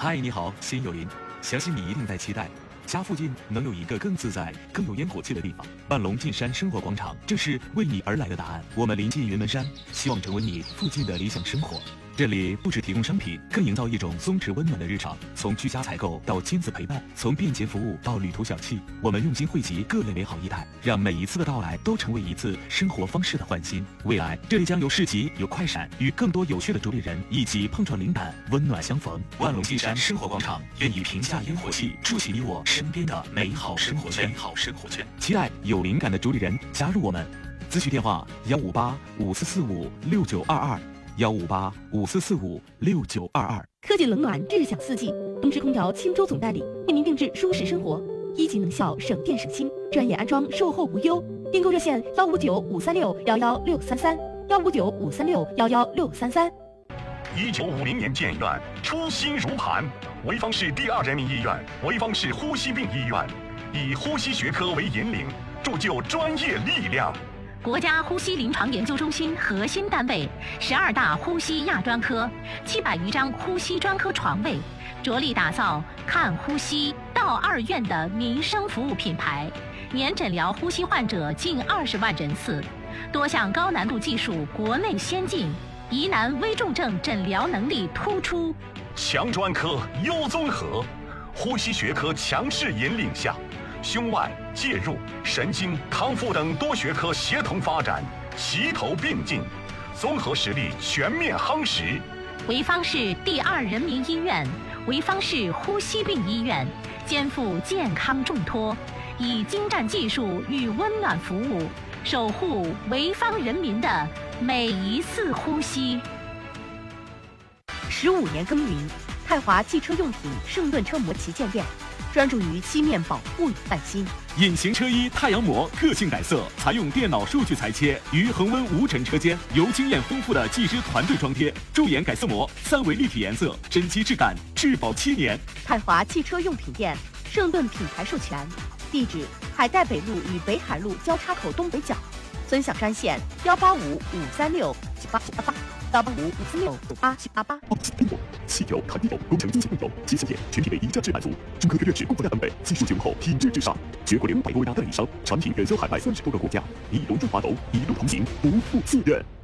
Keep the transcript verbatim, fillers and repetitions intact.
嗨，你好，心有灵，相信你一定在期待家附近能有一个更自在、更有烟火气的地方。万隆进山生活广场，这是为你而来的答案。我们临近云门山，希望成为你附近的理想生活。这里不只提供商品，更营造一种松弛温暖的日常。从居家采购到亲子陪伴，从便捷服务到旅途小憩，我们用心汇集各类美好业态，让每一次的到来都成为一次生活方式的焕新。未来这里将有市集、有快闪，与更多有趣的主理人一起碰撞灵感，温暖相逢。万隆进山生活广场，愿以平价烟火气筑起你我身边的美好生活圈。美好生活圈，期待有灵感的主理人加入我们。咨询电话：幺五八五四四五六九二二。幺五八五四四五六九二二。 科技冷暖，日享四季。东芝空调青州总代理为您定制舒适生活，一级能效，省电省心，专业安装，售后无忧。订购热线：幺五九五三六幺幺六三三，幺五九五三六幺幺六三三。 一九五零年建院，初心如磐。潍坊市第二人民医院、潍坊市呼吸病医院，以呼吸学科为引领，铸就专业力量。 国家呼吸临床研究中心核心单位，十二大呼吸亚专科，七百余张呼吸专科床位，着力打造看呼吸到二院的民生服务品牌，年诊疗呼吸患者近二十万人次，多项高难度技术国内先进，疑难危重症诊疗能力突出， 强专科优综合，呼吸学科强势引领下，胸外、介入、神经、康复等多学科协同发展，齐头并进，综合实力全面夯实。 潍坊市第二人民医院、潍坊市呼吸病医院肩负健康重托，以精湛技术与温暖服务，守护潍坊人民的每一次呼吸。 十五年耕耘，泰华汽车用品圣盾车模旗舰店，专注于漆面保护与翻新。 隐形车衣太阳膜个性改色，采用电脑数据裁切，于恒温无尘车间，由经验丰富的技师团队装贴，驻颜改色膜，三维立体颜色，真漆质感，质保七年。 泰华汽车用品店，圣盾品牌授权，地址：海带北路与北海路交叉口东北角，尊享专线：幺八五五三六九八九八八。幺八五五三六九八七八八。 汽油、碳油、工程机械用油，旗舰店全品为一站式满足，中科院士供货量单位，技术精厚，品质至上，全国两百多家代理商，产品远销海外三十多个国家，一龙中华楼，一路同行，不负夙愿。